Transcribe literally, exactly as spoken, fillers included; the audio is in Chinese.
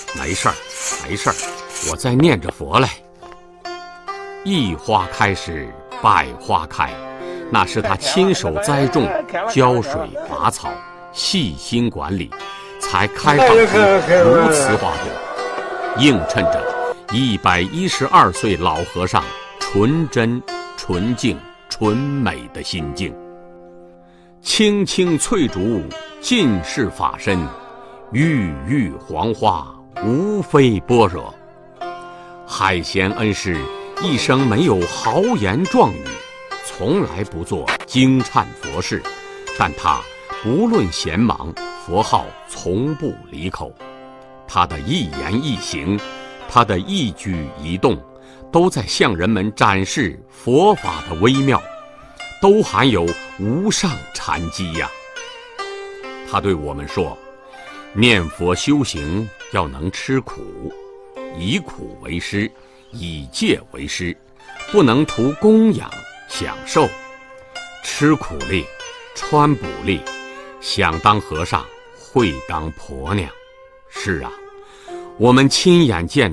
没事儿，没事儿，我在念着佛嘞。一花开时，百花开，那是他亲手栽种、浇水、拔草、细心管理，才开放出如此花朵，映衬着一百一十二岁老和尚纯真、纯净、纯美的心境。青青翠竹，尽是法身；郁郁黄花，无非般若。海贤恩师一生没有豪言壮语，从来不做惊颤佛事，但他不论闲忙，佛号从不离口。他的一言一行，他的一举一动，都在向人们展示佛法的微妙，都含有无上禅机呀。他对我们说，念佛修行要能吃苦，以苦为师，以戒为师，不能图供养享受，吃苦力，穿补力，想当和尚会当婆娘。是啊，我们亲眼见